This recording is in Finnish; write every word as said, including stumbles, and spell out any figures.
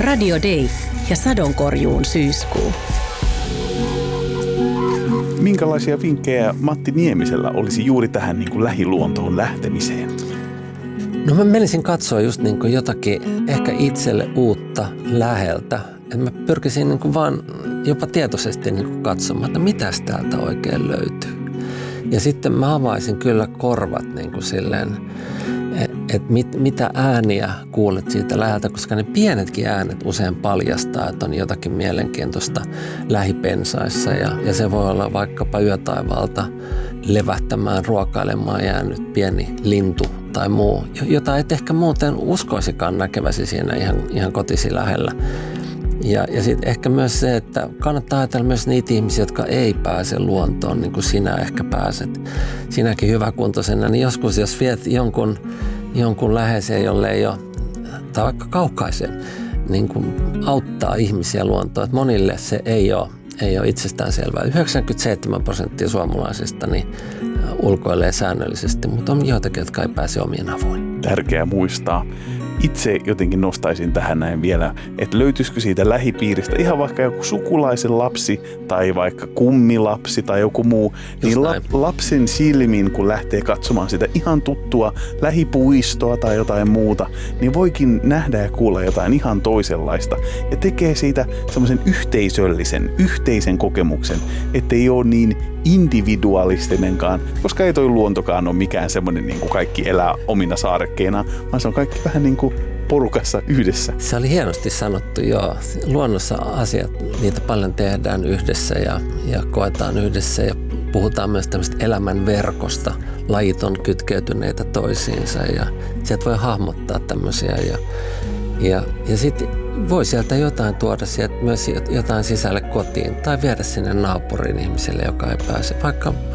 Radio Day ja sadonkorjuun syyskuu. Minkälaisia vinkkejä Matti Niemisellä olisi juuri tähän niin kuin lähiluontoon lähtemiseen? No mä menisin katsoa just niin kuin jotakin ehkä itselle uutta läheltä. Että mä pyrkisin niin kuin vaan jopa tietoisesti niin kuin katsomaan, että mitäs täältä oikein löytyy. Ja sitten mä avaisin kyllä korvat niin kuin silleen, että mit, mitä ääniä kuulet siitä läheltä, koska ne pienetkin äänet usein paljastaa, että on jotakin mielenkiintoista lähipensaissa. Ja, ja se voi olla vaikkapa yötaivaalta levähtämään, ruokailemaan jäänyt pieni lintu tai muu, jota et ehkä muuten uskoisikaan näkeväsi siinä ihan, ihan kotisi lähellä. Ja, ja sitten ehkä myös se, että kannattaa ajatella myös niitä ihmisiä, jotka ei pääse luontoon, niin kuin sinä ehkä pääset. Sinäkin hyväkuntoisena, niin joskus jos viet jonkun, jonkun läheiseen, jolle ei ole, tai vaikka kaukaisen, niin kuin auttaa ihmisiä luontoon. Että monille se ei ole, ei ole itsestäänselvää. yhdeksänkymmentäseitsemän prosenttia suomalaisista niin ulkoilee säännöllisesti, mutta on joitakin, jotka ei pääse omien avuin. Tärkeää muistaa. Itse jotenkin nostaisin tähän näin vielä, että löytyisikö siitä lähipiiristä ihan vaikka joku sukulaisen lapsi tai vaikka kummilapsi tai joku muu, just niin la- lapsen silmin, kun lähtee katsomaan sitä ihan tuttua lähipuistoa tai jotain muuta, niin voikin nähdä ja kuulla jotain ihan toisenlaista ja tekee siitä semmoisen yhteisöllisen, yhteisen kokemuksen, ettei ole niin individualistinenkaan, koska ei toi luontokaan ole mikään semmoinen niin kuin kaikki elää omina saarekkeinaan, vaan se on kaikki vähän niin kuin porukassa yhdessä. Se oli hienosti sanottu, joo. Luonnossa asiat, niitä paljon tehdään yhdessä ja, ja koetaan yhdessä ja puhutaan myös tämmöistä elämän verkosta. Lajit on kytkeytyneitä toisiinsa ja sieltä voi hahmottaa tämmöisiä ja, ja, ja sitten voi sieltä jotain tuoda sieltä myös jotain sisälle kotiin tai viedä sinne naapurin ihmiselle, joka ei pääse. Vaikka